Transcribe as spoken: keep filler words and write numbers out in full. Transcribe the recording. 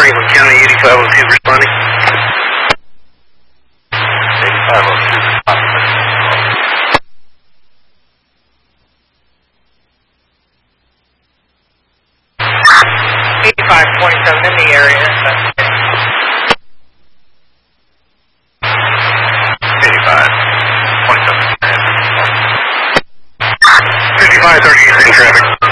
Franklin County, eighty-five oh two responding. eighty-five oh two responding. eighty-five twenty-seven in the area. eighty-five twenty-seven. fifty-five thirty-eight in traffic.